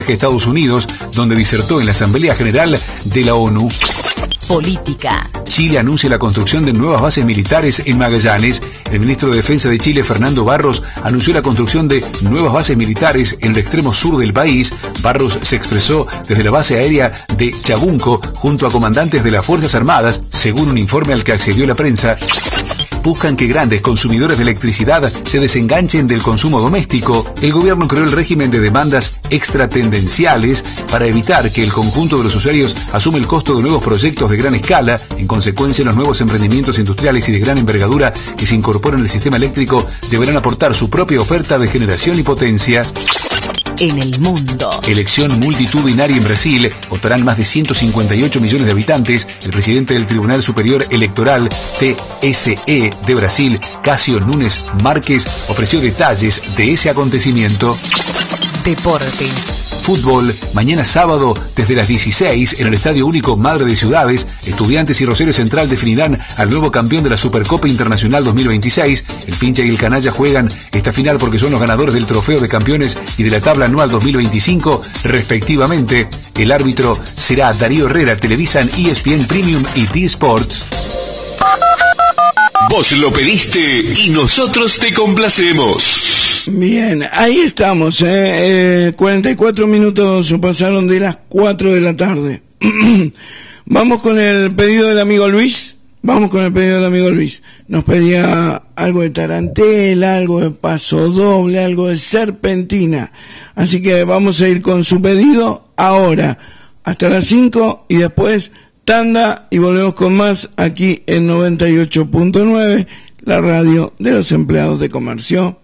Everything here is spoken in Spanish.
Estados Unidos, donde disertó en la Asamblea General de la ONU. Política. Chile anuncia la construcción de nuevas bases militares en Magallanes. El ministro de Defensa de Chile, Fernando Barros, anunció la construcción de nuevas bases militares en el extremo sur del país. Barros se expresó desde la base aérea de Chabunco junto a comandantes de las Fuerzas Armadas, según un informe al que accedió la prensa. Buscan que grandes consumidores de electricidad se desenganchen del consumo doméstico. El gobierno creó el régimen de demandas extratendenciales para evitar que el conjunto de los usuarios asume el costo de nuevos proyectos de gran escala. En consecuencia, los nuevos emprendimientos industriales y de gran envergadura que se incorporan al sistema eléctrico deberán aportar su propia oferta de generación y potencia. En el mundo. Elección multitudinaria en Brasil. Votarán más de 158 millones de habitantes. El presidente del Tribunal Superior Electoral, TSE, de Brasil, Cássio Nunes Márquez, ofreció detalles de ese acontecimiento. Deportes. Fútbol, mañana sábado desde las 16 en el Estadio Único Madre de Ciudades, Estudiantes y Rosario Central definirán al nuevo campeón de la Supercopa Internacional 2026. El Pincha y el Canalla juegan esta final porque son los ganadores del Trofeo de Campeones y de la Tabla Anual 2025, respectivamente. El árbitro será Darío Herrera. Televisan ESPN Premium y T-Sports. Vos lo pediste y nosotros te complacemos. Bien, ahí estamos, 44 minutos pasaron de las 4 de la tarde. Vamos con el pedido del amigo Luis. Nos pedía algo de tarantela, algo de paso doble, algo de serpentina. Así que vamos a ir con su pedido ahora, hasta las 5, y después tanda y volvemos con más aquí en 98.9, la radio de los empleados de comercio.